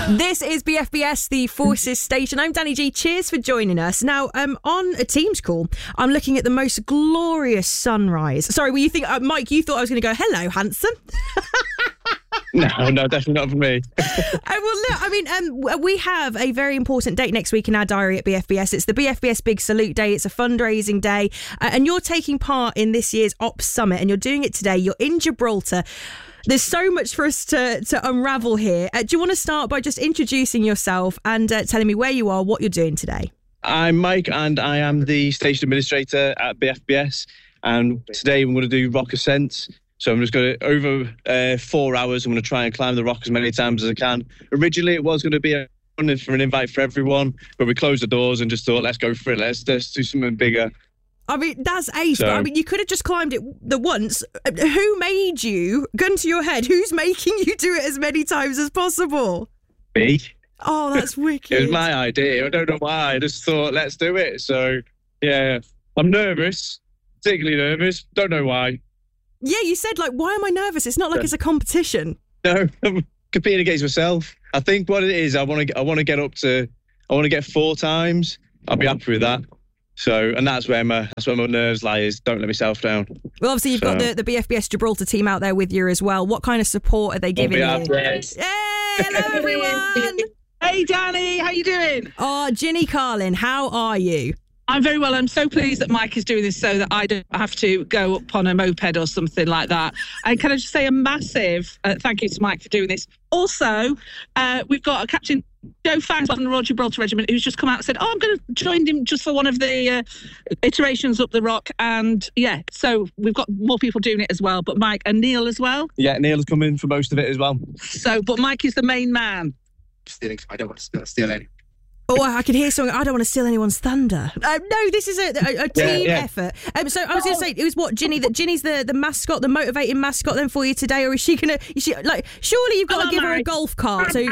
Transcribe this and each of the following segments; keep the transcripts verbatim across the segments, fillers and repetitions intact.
This is B F B S, the Forces Station. I'm Danny G. Cheers for joining us. Now, um, on a Teams call, I'm looking at the most glorious sunrise. Sorry, were you think, uh, Mike, you thought I was going to go, hello, handsome? No, no, definitely not for me. uh, well, look, I mean, um, we have a very important date next week in our diary at B F B S. It's the B F B S Big Salute Day. It's a fundraising day. Uh, and you're taking part in this year's Ops Summit, and you're doing it today. You're in Gibraltar. There's so much for us to, to unravel here. Uh, do you want to start by just introducing yourself and uh, telling me where you are, what you're doing today? I'm Mike, and I am the station administrator at B F B S. And today I'm going to do rock ascents. So I'm just going to, over uh, four hours, I'm going to try and climb the rock as many times as I can. Originally, it was going to be a, for an invite for everyone, but we closed the doors and just thought, let's go for it. Let's, let's do something bigger. I mean, that's ace, So- but I mean, you could have just climbed it the once. Uh, Who made you, gun to your head, who's making you do it as many times as possible? Me? Oh, that's wicked. It was my idea. I don't know why. I just thought, let's do it. So, yeah, I'm nervous, particularly nervous. Don't know why. Yeah, you said, like, why am I nervous? It's not like it's a competition. No, I'm competing against myself. I think what it is, I want to, I want to get up to, I want to get four times. I'll be happy with that. So, and that's where my, that's where my nerves lie, is don't let myself down. Well, obviously, you've got So- the, the B F B S Gibraltar team out there with you as well. What kind of support are they giving you? Yes. Hey, hello, everyone. Hey, Danny, how you doing? Oh, Ginny Carlin, how are you? I'm very well. I'm so pleased that Mike is doing this so that I don't have to go up on a moped or something like that. And can I just say a massive uh, thank you to Mike for doing this. Also, uh, we've got a Captain Joe Fangs from the Royal Gibraltar Regiment who's just come out and said, oh, I'm going to join him just for one of the uh, iterations up the rock. And yeah, so we've got more people doing it as well. But Mike and Neil as well. Yeah, Neil's come in for most of it as well. So, but Mike is the main man. Stealing, I don't want to steal any. Oh, I could hear something. I don't want to steal anyone's thunder. Uh, no, this is a, a, a team yeah. effort. Um, so I was going to say, it was what, Ginny, that Ginny's the, the mascot, the motivating mascot then for you today, or is she going to, is she, like, surely you've got Come to on, give her a Mike. golf cart. So,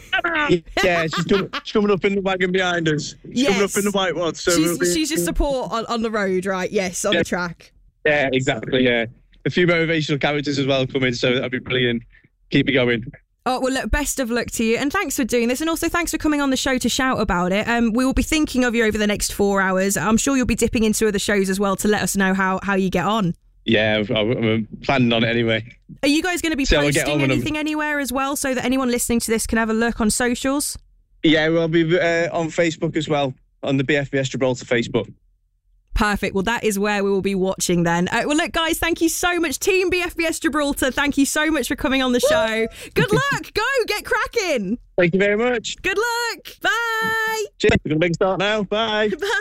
Yeah, she's, come, she's coming up in the wagon behind us. She's coming Yes. up in the white one. So we'll be- she's, she's just support on, on the road, right? Yes, on Yeah. the track. Yeah, exactly, yeah. A few motivational characters as well come in, so that'd be brilliant. Keep me going. Oh, well, look, best of luck to you. And thanks for doing this. And also thanks for coming on the show to shout about it. Um, we will be thinking of you over the next four hours. I'm sure you'll be dipping into other shows as well to let us know how, how you get on. Yeah, I'm, I'm planning on it anyway. Are you guys going to be So I'll get posting on with them. anything anywhere as well so that anyone listening to this can have a look on socials? Yeah, we'll be uh, on Facebook as well, on the B F B S Gibraltar Facebook. Perfect. Well, that is where we will be watching then. Uh, well, look, guys, thank you so much. Team B F B S Gibraltar, thank you so much for coming on the show. Good luck. Go, get cracking. Thank you very much. Good luck. Bye. Cheers. We're going to make a start now. Bye. Bye.